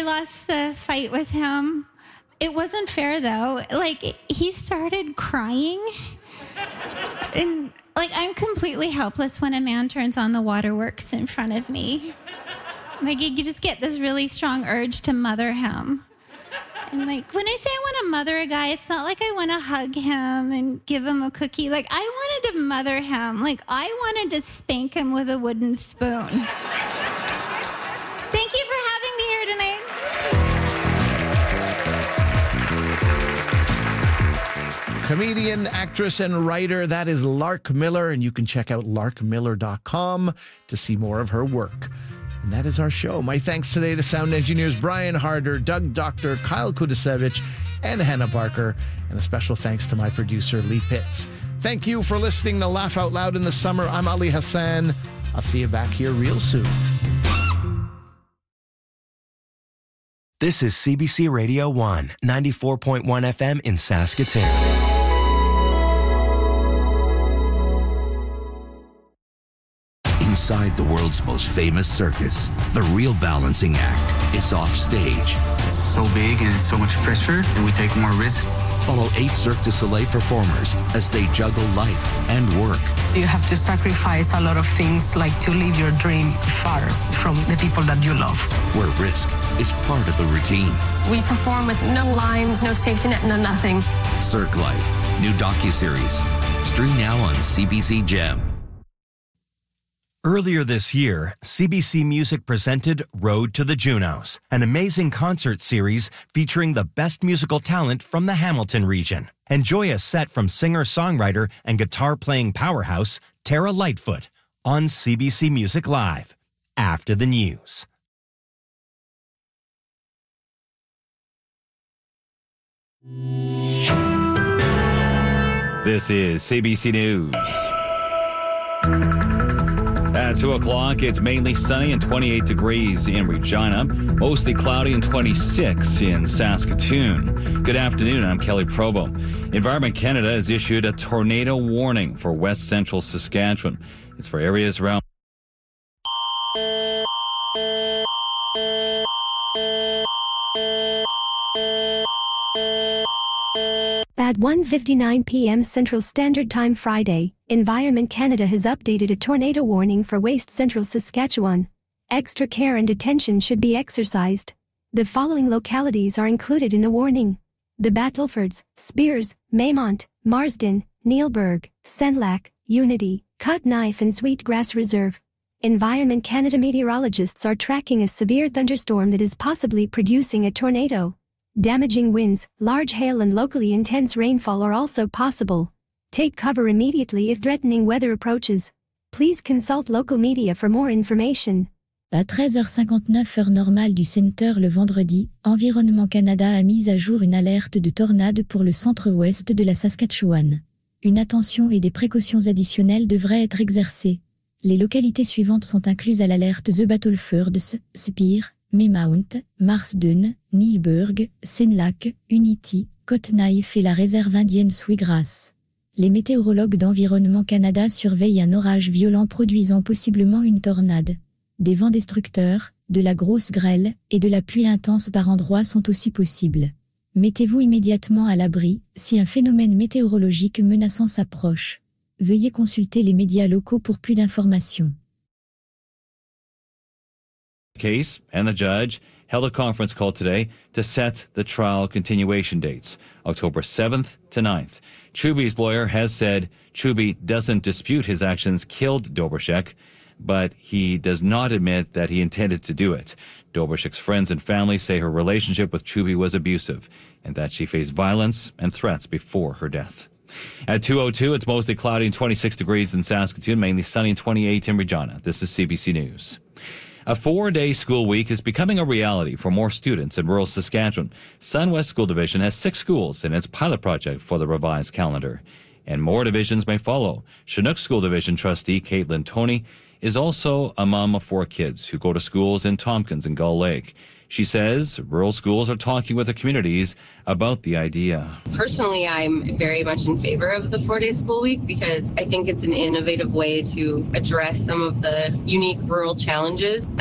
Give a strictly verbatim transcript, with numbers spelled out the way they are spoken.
I lost the fight with him. It wasn't fair, though. Like, he started crying. And, like, I'm completely helpless when a man turns on the waterworks in front of me. Like, you just get this really strong urge to mother him. And, like, when I say I want to mother a guy, it's not like I want to hug him and give him a cookie. Like, I wanted to mother him. Like, I wanted to spank him with a wooden spoon. Thank you for having me here tonight. Comedian, actress, and writer, that is Lark Miller, and you can check out lark miller dot com to see more of her work. And that is our show. My thanks today to sound engineers Brian Harder, Doug Doctor, Kyle Kudasevich, and Hannah Barker. And a special thanks to my producer, Lee Pitts. Thank you for listening to Laugh Out Loud in the Summer. I'm Ali Hassan. I'll see you back here real soon. This is C B C Radio one, ninety-four point one F M in Saskatoon. Inside the world's most famous circus, the real balancing act is off stage. It's so big and it's so much pressure, and we take more risk. Follow eight Cirque du Soleil performers as they juggle life and work. You have to sacrifice a lot of things, like to live your dream far from the people that you love. Where risk is part of the routine. We perform with no lines, no safety net, no nothing. Cirque Life, new docuseries. Stream now on C B C Gem. Earlier this year, C B C Music presented Road to the Junos, an amazing concert series featuring the best musical talent from the Hamilton region. Enjoy a set from singer-songwriter and guitar-playing powerhouse Tara Lightfoot on C B C Music Live after the news. This is C B C News. At two o'clock, it's mainly sunny and twenty-eight degrees in Regina, mostly cloudy and twenty-six in Saskatoon. Good afternoon, I'm Kelly Probo. Environment Canada has issued a tornado warning for west central Saskatchewan. It's for areas around... At one fifty-nine p.m. Central Standard Time Friday, Environment Canada has updated a tornado warning for West Central Saskatchewan. Extra care and attention should be exercised. The following localities are included in the warning: the Battlefords, Spears, Maymont, Marsden, Neilburg, Senlac, Unity, Cutknife and Sweetgrass Reserve. Environment Canada meteorologists are tracking a severe thunderstorm that is possibly producing a tornado. Damaging winds, large hail and locally intense rainfall are also possible. Take cover immediately if threatening weather approaches. Please consult local media for more information. À treize heures cinquante-neuf heure normale du Centre le vendredi, Environnement Canada a mis à jour une alerte de tornade pour le centre-ouest de la Saskatchewan. Une attention et des précautions additionnelles devraient être exercées. Les localités suivantes sont incluses à l'alerte: The Battlefords, Spear, Maymount, Marsden, Neilburg, Senlac, Unity, Cutknife et la réserve indienne Sweetgrass. Les météorologues d'Environnement Canada surveillent un orage violent produisant possiblement une tornade. Des vents destructeurs, de la grosse grêle et de la pluie intense par endroits sont aussi possibles. Mettez-vous immédiatement à l'abri si un phénomène météorologique menaçant s'approche. Veuillez consulter les médias locaux pour plus d'informations. Case and the judge held a conference call today to set the trial continuation dates, October seventh to ninth. Chuby's lawyer has said Chuby doesn't dispute his actions killed Dobrschek, but he does not admit that he intended to do it. Dobrschek's friends and family say her relationship with Chuby was abusive and that she faced violence and threats before her death. At two oh two, it's mostly cloudy and twenty-six degrees in Saskatoon, mainly sunny and twenty-eight in Regina. This is C B C News. A four-day school week is becoming a reality for more students in rural Saskatchewan. SunWest School Division has six schools in its pilot project for the revised calendar, and more divisions may follow. Chinook School Division trustee Caitlin Toney is also a mom of four kids who go to schools in Tompkins and Gull Lake. She says rural schools are talking with the communities about the idea. Personally, I'm very much in favor of the four-day school week because I think it's an innovative way to address some of the unique rural challenges.